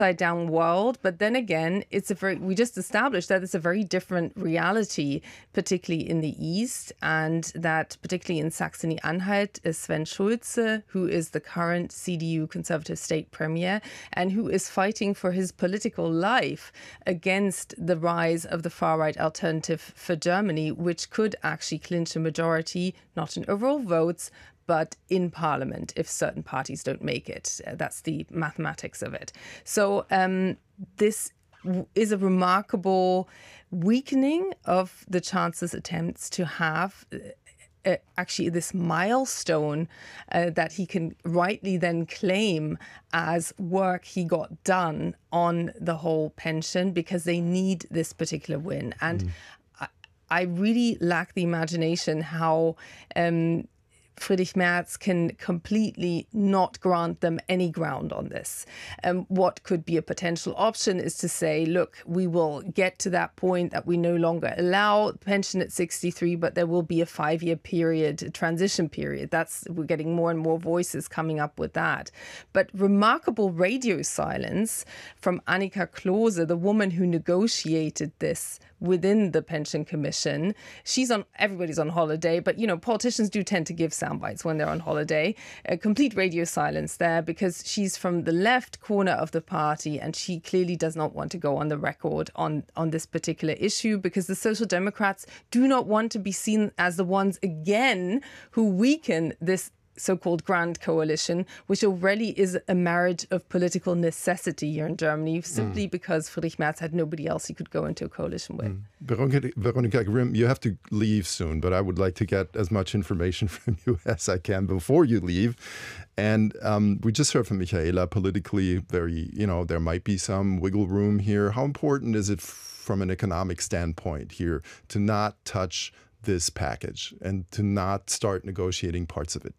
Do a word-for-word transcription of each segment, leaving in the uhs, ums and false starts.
upside down world. But then again, it's a very, we just established that it's a very different reality, particularly in the East, and that particularly in Saxony-Anhalt, is Sven Schulze, who is the current C D U Conservative State Premier, and who is fighting for his political life against the rise of the far-right Alternative for Germany, which could actually clinch a majority, not in overall votes, but in parliament if certain parties don't make it. That's the mathematics of it. So um, this is a remarkable weakening of the Chancellor's attempts to have uh, actually this milestone uh, that he can rightly then claim as work he got done on the whole pension, because they need this particular win. And mm. I, I really lack the imagination how um, Friedrich Merz can completely not grant them any ground on this. Um, what could be a potential option is to say, look, we will get to that point that we no longer allow pension at sixty-three, but there will be a five-year period, a transition period. That's, we're getting more and more voices coming up with that. But remarkable radio silence from Annika Klose, the woman who negotiated this within the Pension Commission. She's on, everybody's on holiday, but, you know, politicians do tend to give sound bites when they're on holiday. A complete radio silence there because she's from the left corner of the party and she clearly does not want to go on the record on, on this particular issue, because the Social Democrats do not want to be seen as the ones again who weaken this so-called grand coalition, which already is a marriage of political necessity here in Germany, simply mm. because Friedrich Merz had nobody else he could go into a coalition with. Mm. Veronika, Veronika Grimm, you have to leave soon, but I would like to get as much information from you as I can before you leave. And um, we just heard from Michaela, politically very, you know, there might be some wiggle room here. How important is it from an economic standpoint here to not touch this package and to not start negotiating parts of it?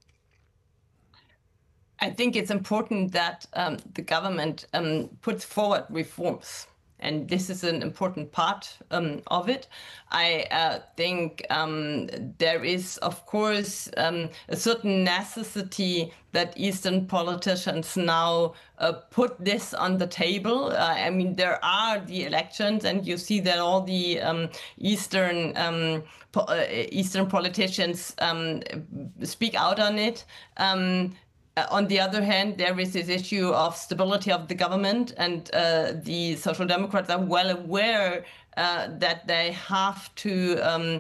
I think it's important that um, the government um, puts forward reforms, and this is an important part um, of it. I uh, think um, there is, of course, um, a certain necessity that Eastern politicians now uh, put this on the table. Uh, I mean, there are the elections, and you see that all the um, Eastern um, po uh, Eastern politicians um, speak out on it. Um, Uh, on the other hand, there is this issue of stability of the government, and uh, the Social Democrats are well aware uh, that they have to um,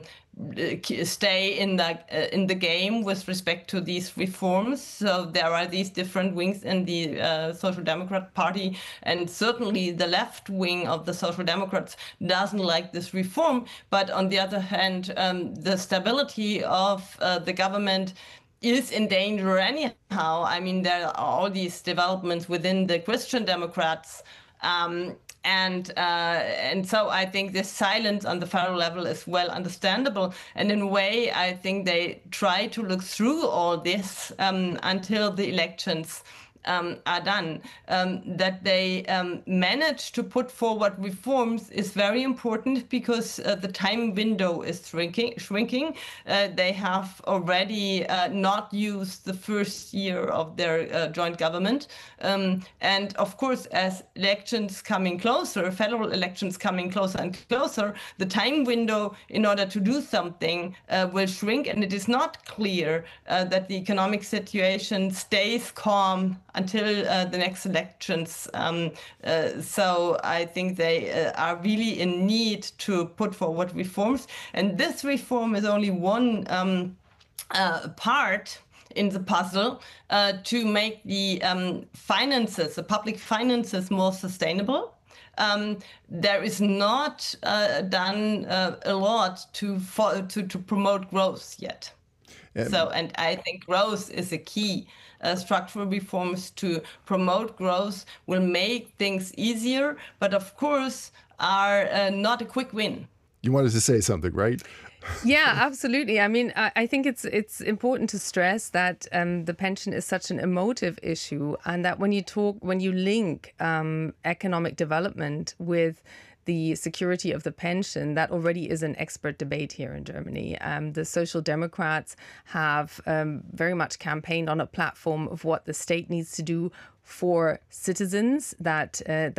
stay in the uh, in the game with respect to these reforms. So there are these different wings in the uh, Social Democrat Party, and certainly the left wing of the Social Democrats doesn't like this reform. But on the other hand, um, the stability of uh, the government is in danger anyhow. I mean, there are all these developments within the Christian Democrats, um, and uh, and so I think this silence on the federal level is well understandable. And in a way, I think they try to look through all this um, until the elections Um, are done. Um, that they um, manage to put forward reforms is very important, because uh, the time window is shrinking. shrinking. Uh, they have already uh, not used the first year of their uh, joint government. Um, and of course, as elections coming closer, federal elections coming closer and closer, the time window in order to do something uh, will shrink. And it is not clear uh, that the economic situation stays calm until uh, the next elections. Um, uh, so I think they uh, are really in need to put forward reforms. And this reform is only one um, uh, part in the puzzle uh, to make the um, finances, the public finances, more sustainable. Um, there is not uh, done uh, a lot to, to, to promote growth yet. Um, so, and I think growth is a key. Uh, structural reforms to promote growth will make things easier, but of course are uh, not a quick win. You wanted to say something, right? Yeah, absolutely. I mean, I, I think it's it's important to stress that um, the pension is such an emotive issue, and that when you talk, when you link um, economic development with the security of the pension, that already is an expert debate here in Germany. Um, the Social Democrats have um, very much campaigned on a platform of what the state needs to do for citizens, that uh,